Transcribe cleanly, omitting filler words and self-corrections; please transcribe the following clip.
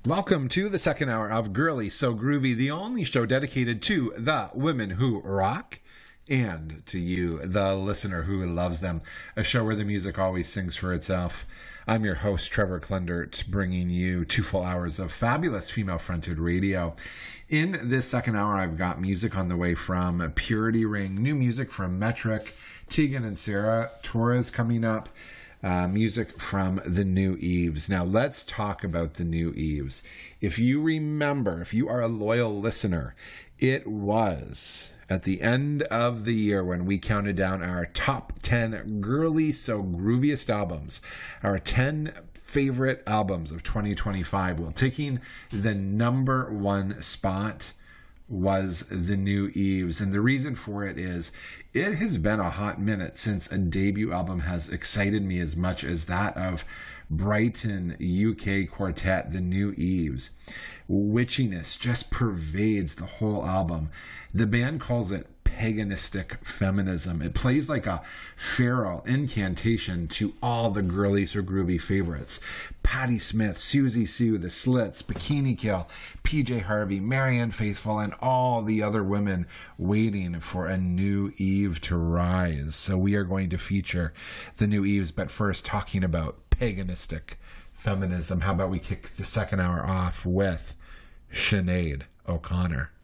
Welcome to the second hour of Girly So Groovy, the only show dedicated to the women who rock and to you, the listener who loves them. A show where the music always sings for itself. I'm your host, Trevor Klendert, bringing you 2 full hours of fabulous female-fronted radio. In this second hour, I've got music on the way from Purity Ring, new music from Metric, Tegan and Sara, Torres coming up. Music from the New Eves. Now, let's talk about the New Eves. If you remember, if you are a loyal listener, it was at the end of the year when we counted down our top 10 girly so grooviest albums, our 10 favorite albums of 2025. Well, taking the number 1 spot was the New Eves, and the reason for it is it has been a hot minute since a debut album has excited me as much as that of Brighton UK quartet the New Eves. Witchiness just pervades the whole album. The band calls it paganistic feminism. It plays like a feral incantation to all the girly so groovy favorites. Patti Smith, Susie Sue, The Slits, Bikini Kill, PJ Harvey, Marianne Faithfull, and all the other women waiting for a new Eve to rise. So we are going to feature the New Eves, but first talking about paganistic feminism. How about we kick the second hour off with Sinead O'Connor?